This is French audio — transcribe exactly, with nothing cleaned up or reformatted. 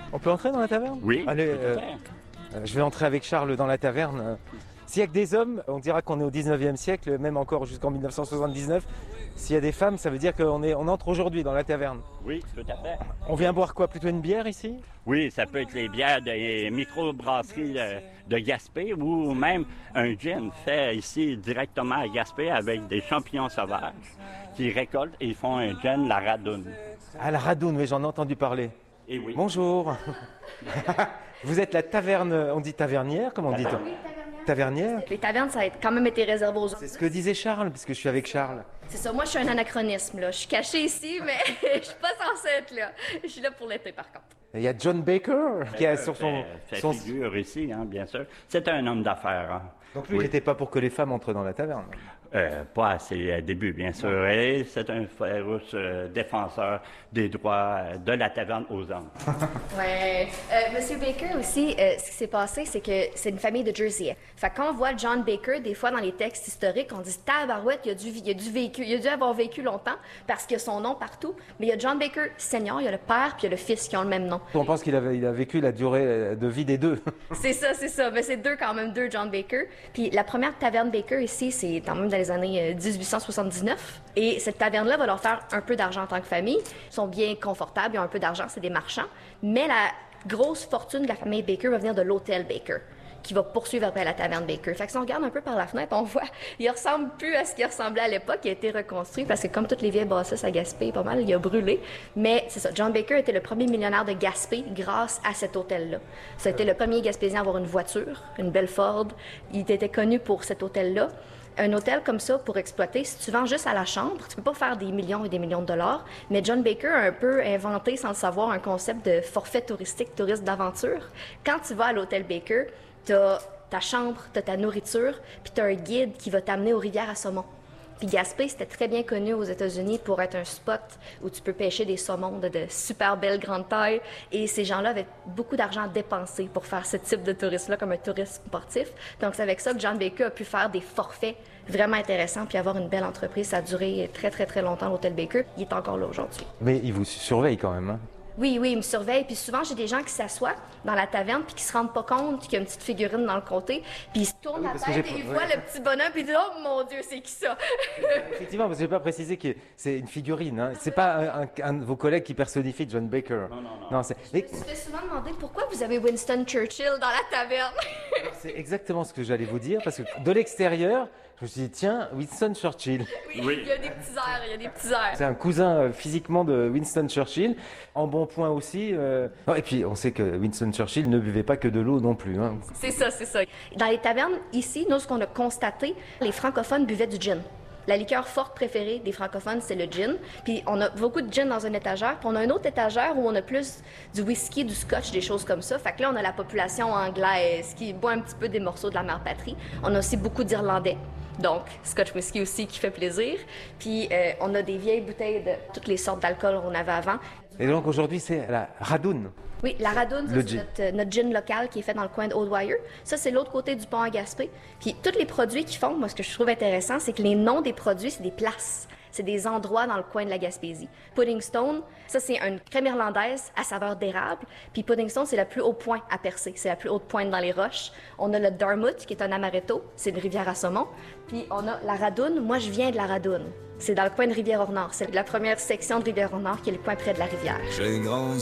On peut entrer dans la taverne? Oui, Allez, tout à euh, fait. euh, je vais entrer avec Charles dans la taverne. S'il n'y a que des hommes, on dira qu'on est au dix-neuvième siècle, même encore jusqu'en mille neuf cent soixante-dix-neuf. S'il y a des femmes, ça veut dire qu'on est, on entre aujourd'hui dans la taverne. Oui, tout à fait. On vient boire quoi? Plutôt une bière ici? Oui, ça peut être les bières des microbrasseries de, de Gaspé ou même un gin fait ici directement à Gaspé avec des champignons sauvages qu'ils récoltent et ils font un gin, la Radoune. Ah, la Radoune, oui, j'en ai entendu parler. Et oui. Bonjour. Vous êtes la taverne, on dit tavernière, comment on dit? Tavernière? Les tavernes, ça a quand même été réservé aux hommes. C'est ce que disait Charles, puisque je suis avec Charles. C'est ça, moi je suis un anachronisme, là. Je suis cachée ici, mais je suis pas censée être là. Je suis là pour l'été, par contre. Et il y a John Baker qui est sur son... Fait, fait son... figure ici, hein, bien sûr. C'est un homme d'affaires. Hein. Donc lui, il Oui. n'était pas pour que les femmes entrent dans la taverne. Euh, pas à ses débuts, bien sûr. Et c'est un féroce euh, défenseur des droits euh, de la taverne aux hommes. Ouais. Euh, Monsieur Baker aussi, euh, ce qui s'est passé, c'est que c'est une famille de Jersey. Fait que quand on voit John Baker, des fois dans les textes historiques, on dit tabarouette, il a dû, il a dû vécu, il a dû avoir vécu longtemps parce qu'il y a son nom partout. Mais il y a John Baker senior, il y a le père puis il y a le fils qui ont le même nom. On pense qu'il avait, il a vécu la durée de vie des deux. C'est ça, c'est ça. Mais c'est deux quand même, deux John Baker. Puis la première taverne Baker ici, c'est quand même dans les années dix-huit cent soixante-dix-neuf. Et cette taverne-là va leur faire un peu d'argent en tant que famille. Ils sont bien confortables, ils ont un peu d'argent, c'est des marchands. Mais la grosse fortune de la famille Baker va venir de l'hôtel Baker, qui va poursuivre après la taverne Baker. Fait que si on regarde un peu par la fenêtre, on voit, il ressemble plus à ce qu'il ressemblait à l'époque. Il a été reconstruit parce que comme toutes les vieilles bassesses à Gaspé, pas mal, il a brûlé. Mais c'est ça, John Baker était le premier millionnaire de Gaspé grâce à cet hôtel-là. Ça a été le premier Gaspésien à avoir une voiture, une belle Ford. Il était connu pour cet hôtel-là. Un hôtel comme ça, pour exploiter, si tu vends juste à la chambre, tu peux pas faire des millions et des millions de dollars. Mais John Baker a un peu inventé, sans le savoir, un concept de forfait touristique, touriste d'aventure. Quand tu vas à l'hôtel Baker, t'as ta chambre, t'as ta nourriture, puis t'as un guide qui va t'amener aux rivières à saumon. Puis Gaspé, c'était très bien connu aux États-Unis pour être un spot où tu peux pêcher des saumons de, de super belles grandes tailles. Et ces gens-là avaient beaucoup d'argent dépensé pour faire ce type de tourisme-là comme un tourisme sportif. Donc c'est avec ça que John Baker a pu faire des forfaits vraiment intéressants puis avoir une belle entreprise. Ça a duré très, très, très longtemps, l'hôtel Baker. Il est encore là aujourd'hui. Mais il vous surveille quand même, hein? Oui, oui, il me surveille. Puis souvent, j'ai des gens qui s'assoient dans la taverne puis qui se rendent pas compte qu'il y a une petite figurine dans le côté. Puis ils se tournent Ah oui, la parce que tête j'ai- et ils ouais. voient le petit bonhomme puis ils disent « Oh mon Dieu, c'est qui ça? » Effectivement, parce que je n'ai pas précisé que c'est une figurine. Hein. C'est pas un, un- un de vos collègues qui personnifie John Baker. Non, non, non. c'est, mais Je me suis fait souvent demander pourquoi vous avez Winston Churchill dans la taverne. c'est exactement ce que j'allais vous dire, parce que de l'extérieur, je me suis dit, tiens, Winston Churchill. Oui, Oui. il y a des petits airs, il y a des petits airs. C'est un cousin euh, physiquement de Winston Churchill. En bon point aussi. euh, non, et puis, on sait que Winston Churchill ne buvait pas que de l'eau non plus. Hein. C'est ça, c'est ça. Dans les tavernes, ici, nous, ce qu'on a constaté, les francophones buvaient du gin. La liqueur forte préférée des francophones, c'est le gin. Puis on a beaucoup de gin dans une étagère. Puis on a une autre étagère où on a plus du whisky, du scotch, des choses comme ça. Fait que là, on a la population anglaise qui boit un petit peu des morceaux de la mère patrie. On a aussi beaucoup d'Irlandais. Donc, scotch whisky aussi qui fait plaisir. Puis euh, on a des vieilles bouteilles de toutes les sortes d'alcool qu'on avait avant. Et donc aujourd'hui, c'est la Radoune. Oui, la Radoune, ça, Le c'est gin. notre, euh, notre gin local qui est fait dans le coin de Oldwyer. Ça, c'est l'autre côté du pont à Gaspé. Puis tous les produits qu'ils font, moi, ce que je trouve intéressant, c'est que les noms des produits, c'est des places. C'est des endroits dans le coin de la Gaspésie. Puddingstone, ça, c'est une crème irlandaise à saveur d'érable. Puis Puddingstone, c'est le plus haut point à percer. C'est la plus haute pointe dans les roches. On a le Dartmouth, qui est un amaretto. C'est une rivière à saumon. Puis on a la Radoune. Moi, je viens de la Radoune. C'est dans le coin de Rivière-au-Nord. C'est la première section de Rivière-au-Nord qui est le coin près de la rivière. J'ai grandi